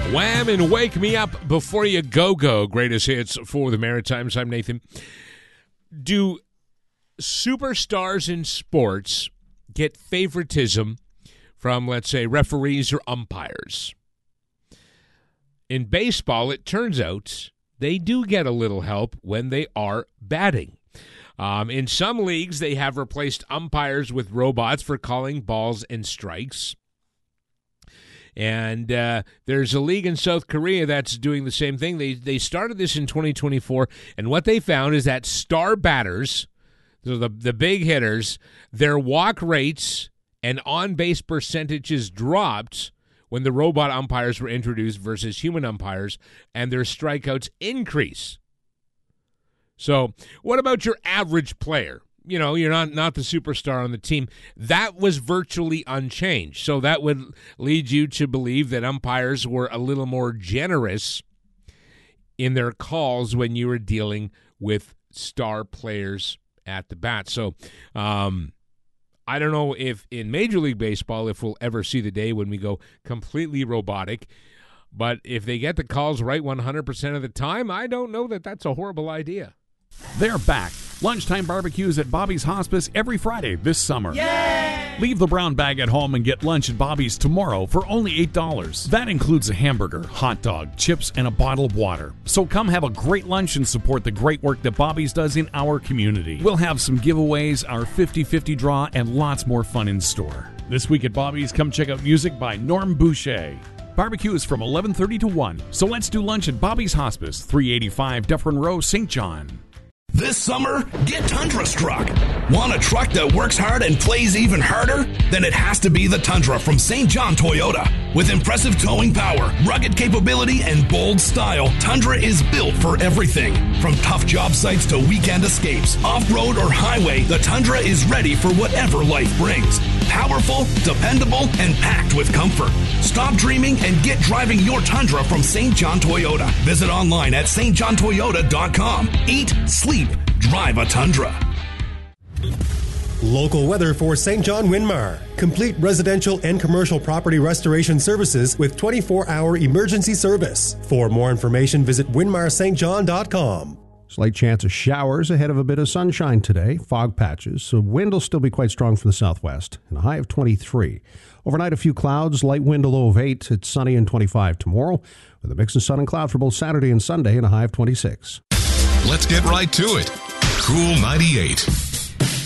Wham and Wake Me Up Before You Go. Greatest hits for the Maritimes. I'm Nathan. Do superstars in sports get favoritism from, let's say, referees or umpires? In baseball, it turns out they do get a little help when they are batting. In some leagues, they have replaced umpires with robots for calling balls and strikes. And there's a league in South Korea that's doing the same thing. They started this in 2024, and what they found is that star batters, so the big hitters, their walk rates and on-base percentages dropped when the robot umpires were introduced versus human umpires, and their strikeouts increase. So what about your average player? You know, you're not the superstar on the team. That was virtually unchanged. So that would lead you to believe that umpires were a little more generous in their calls when you were dealing with star players at the bat. So I don't know if in Major League Baseball, if we'll ever see the day when we go completely robotic. But if they get the calls right 100% of the time, I don't know that that's a horrible idea. They're back. Lunchtime barbecues at Bobby's Hospice every Friday this summer. Yay! Leave the brown bag at home and get lunch at Bobby's tomorrow for only $8. That includes a hamburger, hot dog, chips, and a bottle of water. So come have a great lunch and support the great work that Bobby's does in our community. We'll have some giveaways, our 50-50 draw, and lots more fun in store. This week at Bobby's, come check out music by Norm Boucher. Barbecue is from 11:30 to 1. So let's do lunch at Bobby's Hospice, 385 Dufferin Row, St. John. This summer, get Tundra struck. Want a truck that works hard and plays even harder? Then it has to be the Tundra from St. John Toyota. With impressive towing power, rugged capability, and bold style, Tundra is built for everything. From tough job sites to weekend escapes, off-road or highway, the Tundra is ready for whatever life brings. Powerful, dependable, and packed with comfort. Stop dreaming and get driving your Tundra from St. John Toyota. Visit online at stjohntoyota.com. Eat, sleep, drive a Tundra. Local weather for St. John Winmar. Complete residential and commercial property restoration services with 24-hour emergency service. For more information, visit winmarstjohn.com. Slight chance of showers ahead of a bit of sunshine today. Fog patches, so wind will still be quite strong from the southwest. And a high of 23. Overnight, a few clouds, light wind, a low of 8. It's sunny and 25 tomorrow, with a mix of sun and cloud for both Saturday and Sunday and a high of 26. Let's get right to it. Cool 98.